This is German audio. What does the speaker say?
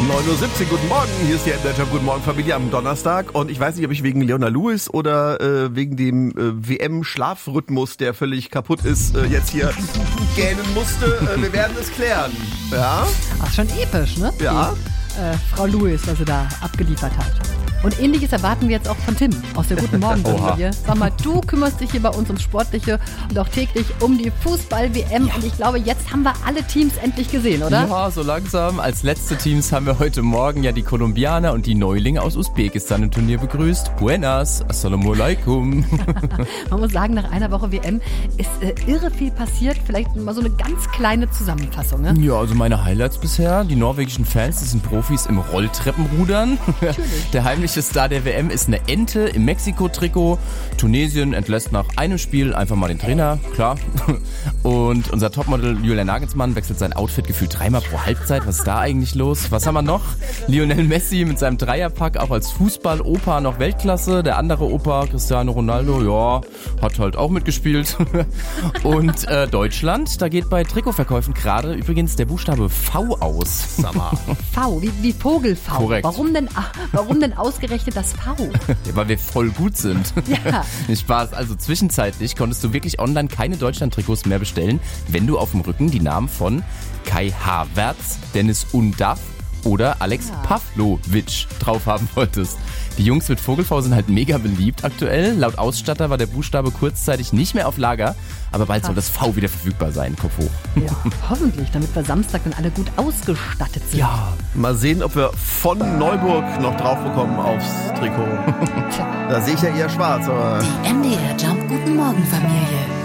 9:17 Uhr, guten Morgen. Hier ist die MDR Jump, guten Morgen Familie am Donnerstag. Und ich weiß nicht, ob ich wegen Leona Lewis oder wegen dem WM-Schlafrhythmus, der völlig kaputt ist, jetzt hier gähnen musste. Wir werden es klären. Ja? Ach, schon episch, ne? Ja. Die, Frau Lewis, was sie da abgeliefert hat. Und Ähnliches erwarten wir jetzt auch von Tim aus der Guten Morgen-Familie. Sag mal, du kümmerst dich hier bei uns ums Sportliche und auch täglich um die Fußball-WM. Ja. Und ich glaube, jetzt haben wir alle Teams endlich gesehen, oder? Ja, so langsam. Als letzte Teams haben wir heute Morgen ja die Kolumbianer und die Neulinge aus Usbekistan im Turnier begrüßt. Buenas, assalamu alaikum. Man muss sagen, nach einer Woche WM ist irre viel passiert. Vielleicht mal so eine ganz kleine Zusammenfassung, ne? Ja, also meine Highlights bisher. Die norwegischen Fans, das sind Profis im Rolltreppenrudern. Natürlich. Der heimliche Star der WM ist eine Ente im Mexiko-Trikot. Tunesien entlässt nach einem Spiel einfach mal den Trainer, klar. Und unser Topmodel Julian Nagelsmann wechselt sein Outfit gefühlt 3-mal pro Halbzeit. Was ist da eigentlich los? Was haben wir noch? Lionel Messi mit seinem Dreierpack auch als Fußball-Opa noch Weltklasse. Der andere Opa, Cristiano Ronaldo, ja, hat halt auch mitgespielt. Und Deutschland, da geht bei Trikotverkäufen gerade übrigens der Buchstabe V aus. V, wie Vogel V. Korrekt. Warum denn ausgerechnet das V? Ja, weil wir voll gut sind. Ja. Nicht Spaß. Also zwischenzeitlich konntest du wirklich online keine Deutschland-Trikots mehr bestellen, wenn du auf dem Rücken die Namen von Kai Havertz, Dennis Undaff oder Alex Pavlovic drauf haben wolltest. Die Jungs mit Vogel-V sind halt mega beliebt aktuell. Laut Ausstatter war der Buchstabe kurzzeitig nicht mehr auf Lager, aber bald soll das V wieder verfügbar sein. Kopf hoch. Ja, hoffentlich, damit wir Samstag dann alle gut ausgestattet sind. Ja, mal sehen, ob wir von Neuburg noch drauf bekommen aufs Trikot. Da sehe ich ja eher schwarz, aber... Die MDR Jump, guten Morgen Familie.